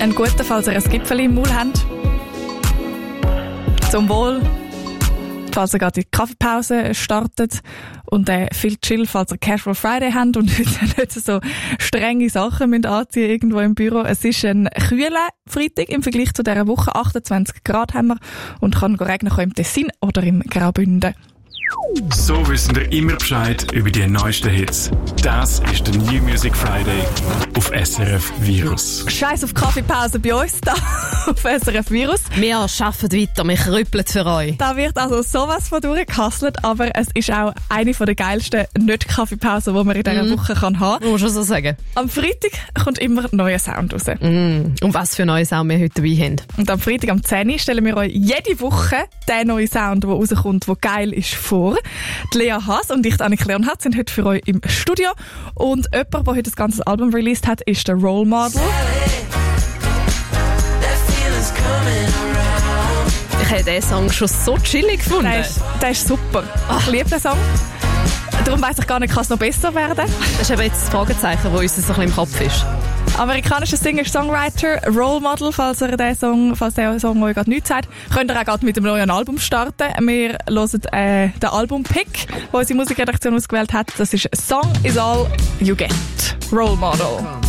Ein guter, falls ihr ein Gipfel im Maul habt. Zum Wohl. Falls ihr gerade die Kaffeepause startet. Und viel Chill, falls ihr Casual Friday habt und nicht so strenge Sachen müsst anziehen irgendwo im Büro. Es ist ein kühler Freitag im Vergleich zu dieser Woche. 28 Grad haben wir und kann regnen im Tessin oder im Graubünden. So wissen ihr immer Bescheid über die neuesten Hits. Das ist der New Music Friday auf SRF Virus. Scheiß auf Kaffeepause bei uns da auf SRF Virus. Wir arbeiten weiter, wir krüppeln für euch. Da wird also sowas von durchgehustelt, aber es ist auch eine der geilsten Nicht-Kaffeepausen, die man in dieser Woche haben kann. Muss schon so sagen. Am Freitag kommt immer ein neuer Sound raus. Und was für neue Sound wir heute dabei haben. Und am Freitag am 10 Uhr stellen wir euch jede Woche den neuen Sound, der rauskommt, der geil ist, vor. Die Lea Haas und ich, Annika Leonhardt, sind heute für euch im Studio. Und jemand, der heute das ganze Album released hat, ist der Role Model. Ich habe diesen Song schon so chillig gefunden. Der ist super. Ich liebe den Song. Darum weiss ich gar nicht, kann es noch besser werden. Das ist eben jetzt das Fragezeichen, das uns so ein bisschen im Kopf ist. Amerikanischer Singer-Songwriter, Role Model, falls der Song euch gerade nichts sagt, könnt ihr auch gerade mit einem neuen Album starten. Wir hören den Album-Pick, den unsere Musikredaktion ausgewählt hat. Das ist Song is all you get. Role Model.